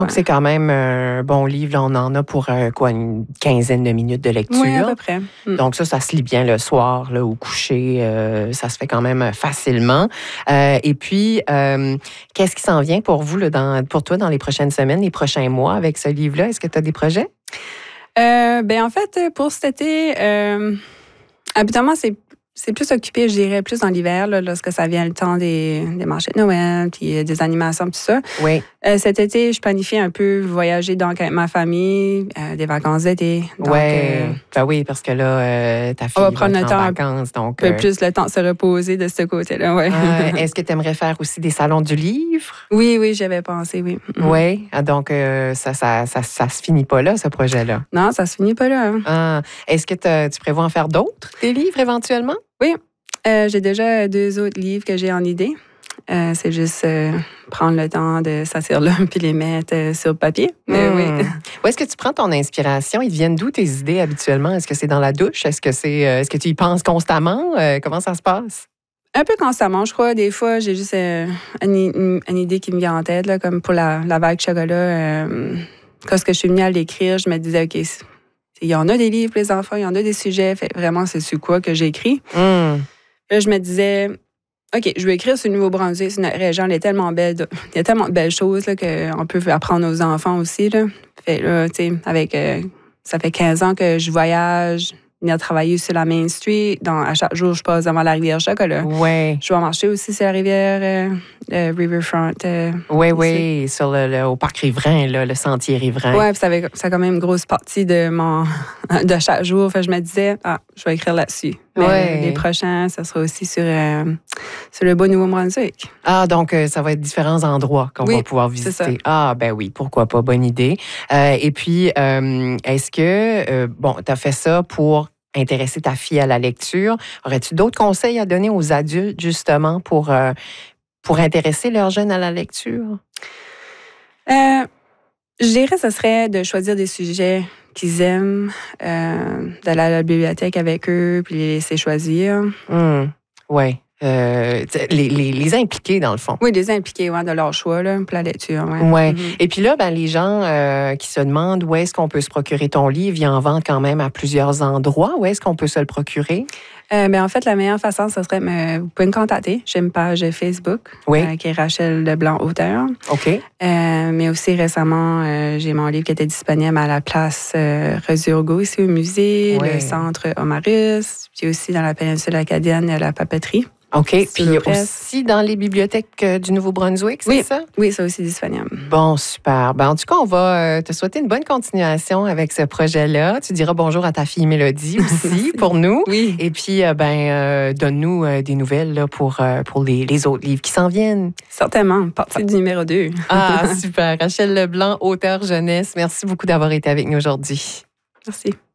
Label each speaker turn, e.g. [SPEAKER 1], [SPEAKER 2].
[SPEAKER 1] Donc, c'est quand même un bon livre. Là, on en a pour une quinzaine de minutes de lecture.
[SPEAKER 2] Oui, à peu près.
[SPEAKER 1] Donc, ça se lit bien le soir, là, au coucher. Ça se fait quand même facilement. Et puis, qu'est-ce qui s'en vient pour vous, là, pour toi, dans les prochaines semaines, les prochains mois avec ce livre-là? Est-ce que tu as des projets?
[SPEAKER 2] En fait, pour cet été, habituellement, c'est plus occupé, je dirais, plus dans l'hiver, là, lorsque ça vient le temps des marchés de Noël, puis des animations, tout ça.
[SPEAKER 1] Oui.
[SPEAKER 2] Cet été, je planifie un peu voyager donc avec ma famille, des vacances d'été.
[SPEAKER 1] Oui, ben oui, parce que là, ta fille
[SPEAKER 2] on va prendre le
[SPEAKER 1] être
[SPEAKER 2] temps
[SPEAKER 1] en vacances. Donc,
[SPEAKER 2] un peu plus le temps de se reposer de ce côté-là, ouais.
[SPEAKER 1] Est-ce que tu aimerais faire aussi des salons du livre?
[SPEAKER 2] Oui, j'avais pensé, oui.
[SPEAKER 1] Oui, donc ça se finit pas là, ce projet-là.
[SPEAKER 2] Non, ça se finit pas là. Hein.
[SPEAKER 1] Est-ce que tu prévois en faire d'autres, des livres éventuellement?
[SPEAKER 2] Oui, j'ai déjà 2 autres livres que j'ai en idée. C'est juste prendre le temps de s'asseoir là puis les mettre sur papier. Oui.
[SPEAKER 1] Où est-ce que tu prends ton inspiration? Ils viennent d'où tes idées habituellement? Est-ce que c'est dans la douche? Est-ce que tu y penses constamment? Comment ça se passe?
[SPEAKER 2] Un peu constamment, je crois. Des fois, j'ai juste une idée qui me vient en tête, là, comme pour la vague chocolat. Quand je suis venue à l'écrire, je me disais, OK, il y en a des livres pour les enfants, il y en a des sujets. Fait, vraiment, c'est sur quoi que j'écris. Là, je me disais, OK, je vais écrire sur le Nouveau-Brunswick. C'est une région, elle est tellement belle. Il y a tellement de belles choses là, qu'on peut apprendre aux enfants aussi. Là. Fait, là, ça fait 15 ans que je voyage, venir travailler sur la Main Street. À chaque jour, je passe devant la rivière Chocolat.
[SPEAKER 1] Oui.
[SPEAKER 2] Je vais marcher aussi sur la rivière Riverfront.
[SPEAKER 1] Oui, au parc riverain, là, le sentier riverain.
[SPEAKER 2] Oui, ça a quand même une grosse partie de chaque jour. Fait, je me disais, je vais écrire là-dessus. Mais les prochains, ça sera aussi sur le beau Nouveau-Brunswick.
[SPEAKER 1] Donc ça va être différents endroits qu'on va pouvoir visiter.
[SPEAKER 2] C'est ça.
[SPEAKER 1] Ben oui, pourquoi pas, bonne idée. Et puis, est-ce que, tu as fait ça pour intéresser ta fille à la lecture? Aurais-tu d'autres conseils à donner aux adultes, justement, pour intéresser leurs jeunes à la lecture?
[SPEAKER 2] Je dirais que ce serait de choisir des sujets qu'ils aiment, d'aller à la bibliothèque avec eux, puis les laisser choisir.
[SPEAKER 1] Oui. Les impliquer, dans le fond.
[SPEAKER 2] Oui, les impliquer de leur choix là, pour la lecture.
[SPEAKER 1] Ouais. Et puis là, les gens qui se demandent où est-ce qu'on peut se procurer ton livre, il en vend quand même à plusieurs endroits. Où est-ce qu'on peut se le procurer?
[SPEAKER 2] En fait, la meilleure façon, ce serait, vous pouvez me contacter. J'ai une page Facebook qui est Rachel Leblanc, auteur.
[SPEAKER 1] OK.
[SPEAKER 2] Mais aussi récemment, j'ai mon livre qui était disponible à la place Resurgo, ici au musée, le centre Omarus, puis aussi dans la péninsule acadienne, il y a la papeterie.
[SPEAKER 1] OK. Puis aussi dans les bibliothèques du Nouveau-Brunswick, c'est ça?
[SPEAKER 2] Oui, c'est aussi disponible.
[SPEAKER 1] Bon, super. En tout cas, on va te souhaiter une bonne continuation avec ce projet-là. Tu diras bonjour à ta fille Mélodie aussi pour nous.
[SPEAKER 2] Oui.
[SPEAKER 1] Et puis, donne-nous des nouvelles là, pour les autres livres qui s'en viennent.
[SPEAKER 2] Certainement. Partie du numéro 2.
[SPEAKER 1] Super. Rachel Leblanc, auteure jeunesse. Merci beaucoup d'avoir été avec nous aujourd'hui.
[SPEAKER 2] Merci.